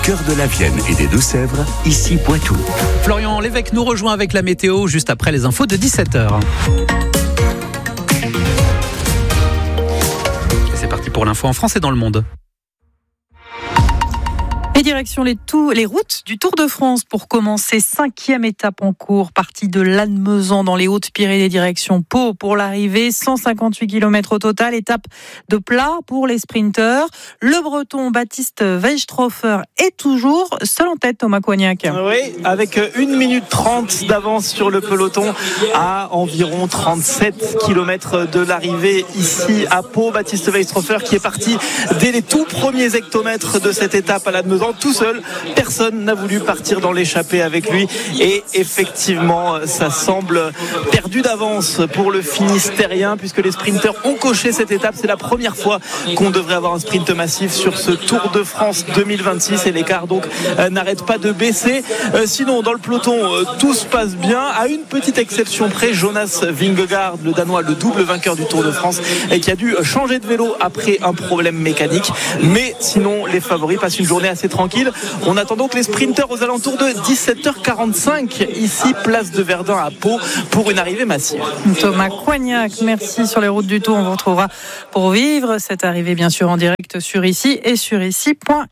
Cœur de la Vienne et des Deux-Sèvres, ici Poitou. Florian Lévesque nous rejoint avec la météo juste après les infos de 17h. Et c'est parti pour l'info en France et dans le monde. Et direction les routes du Tour de France pour commencer. 5e étape en cours, partie de Lannemezan dans les Hautes-Pyrénées, direction Pau pour l'arrivée. 158 km au total, étape de plat pour les sprinteurs. Le Breton Baptiste Weistrofer est toujours seul en tête, Thomas Coignac. Oui, avec 1 minute 30 d'avance sur le peloton à environ 37 km de l'arrivée ici à Pau. Baptiste Weistrofer qui est parti dès les tout premiers hectomètres de cette étape à Lannemezan. Tout seul, personne n'a voulu partir dans l'échappée avec lui et effectivement ça semble perdu d'avance pour le Finistérien puisque les sprinteurs ont coché cette étape. C'est la première fois qu'on devrait avoir un sprint massif sur ce Tour de France 2026 et l'écart donc n'arrête pas de baisser. Sinon dans le peloton tout se passe bien, à une petite exception près, Jonas Vingegaard, le Danois, le double vainqueur du Tour de France et qui a dû changer de vélo après un problème mécanique, mais sinon les favoris passent une journée assez tranquille. On attend donc les sprinteurs aux alentours de 17h45 ici place de Verdun à Pau pour une arrivée massive. Thomas Coignac, merci. Sur les routes du Tour, on vous retrouvera pour vivre cette arrivée bien sûr en direct sur ici et sur ici.fr.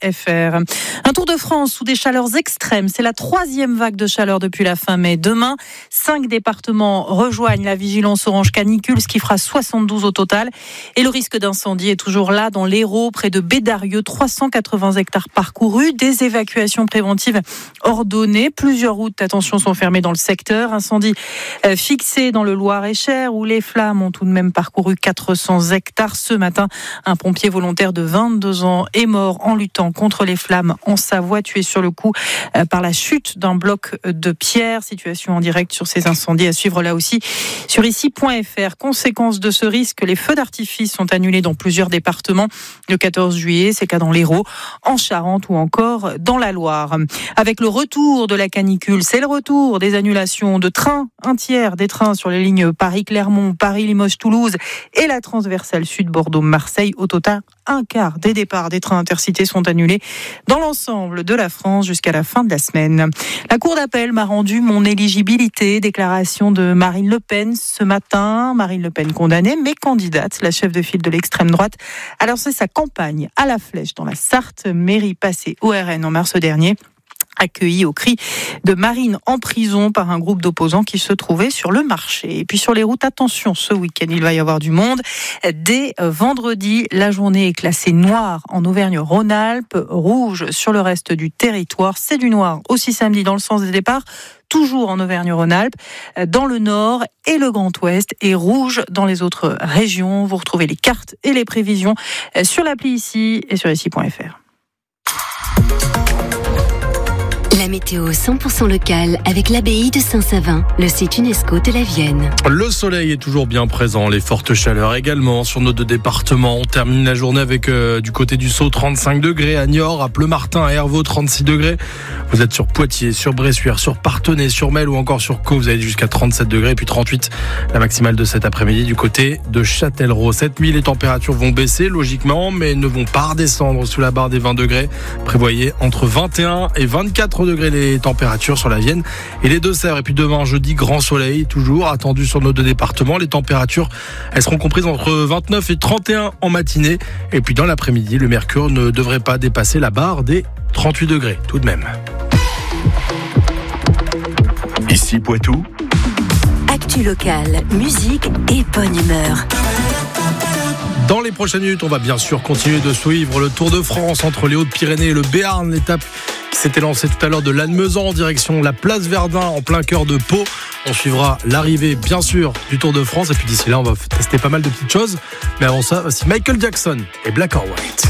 Un Tour de France sous des chaleurs extrêmes, c'est la 3e vague de chaleur depuis la fin mai. Demain, 5 départements rejoignent la vigilance orange canicule, ce qui fera 72 au total. Et le risque d'incendie est toujours là dans l'Hérault, près de Bédarieux, 380 hectares parcourus. Des évacuations préventives ordonnées. Plusieurs routes, attention, sont fermées dans le secteur. Incendie fixé dans le Loir-et-Cher où les flammes ont tout de même parcouru 400 hectares. Ce matin, un pompier volontaire de 22 ans est mort en luttant contre les flammes en Savoie, tué sur le coup par la chute d'un bloc de pierre. Situation en direct sur ces incendies à suivre là aussi sur ici.fr. Conséquence de ce risque, les feux d'artifice sont annulés dans plusieurs départements. Le 14 juillet, c'est le cas dans l'Hérault, en Charente ou encore dans la Loire. Avec le retour de la canicule, c'est le retour des annulations de trains. Un tiers des trains sur les lignes Paris-Clermont, Paris-Limoges-Toulouse et la transversale sud Bordeaux-Marseille. Au total, un quart des départs des trains intercités sont annulés dans l'ensemble de la France jusqu'à la fin de la semaine. La Cour d'appel m'a rendu mon éligibilité. Déclaration de Marine Le Pen ce matin. Marine Le Pen condamnée, mais candidate. La chef de file de l'extrême droite a lancé sa campagne à la flèche dans la Sarthe. Mairie passée au RN en mars dernier. Accueilli au cri de Marine en prison par un groupe d'opposants qui se trouvait sur le marché. Et puis sur les routes, attention, ce week-end, il va y avoir du monde. Dès vendredi, la journée est classée noire en Auvergne-Rhône-Alpes, rouge sur le reste du territoire. C'est du noir aussi samedi dans le sens des départs, toujours en Auvergne-Rhône-Alpes, dans le nord et le Grand Ouest, et rouge dans les autres régions. Vous retrouvez les cartes et les prévisions sur l'appli ici et sur ici.fr. La météo 100% locale avec l'abbaye de Saint-Savin, le site UNESCO de la Vienne. Le soleil est toujours bien présent, les fortes chaleurs également sur nos deux départements. On termine la journée avec du côté du Sceau 35 degrés, à Niort, à Pleumartin, à Hervaux 36 degrés. Vous êtes sur Poitiers, sur Bressuire, sur Parthenay, sur Melle ou encore sur Caux, vous allez jusqu'à 37 degrés, puis 38 la maximale de cet après-midi du côté de Châtellerault. Cette nuit, les températures vont baisser logiquement, mais ne vont pas redescendre sous la barre des 20 degrés. Prévoyez entre 21 et 24 degrés les températures sur la Vienne et les Deux-Sèvres. Et puis demain, jeudi, grand soleil, toujours attendu sur nos deux départements. Les températures, elles seront comprises entre 29 et 31 en matinée. Et puis dans l'après-midi, le mercure ne devrait pas dépasser la barre des 38 degrés, tout de même. Ici Poitou. Actu locale, musique et bonne humeur. Dans les prochaines minutes, on va bien sûr continuer de suivre le Tour de France entre les Hautes-Pyrénées et le Béarn, l'étape qui s'était lancée tout à l'heure de Lannemezan en direction de la place Verdun en plein cœur de Pau. On suivra l'arrivée bien sûr du Tour de France et puis d'ici là on va tester pas mal de petites choses. Mais avant ça, voici Michael Jackson et Black or White.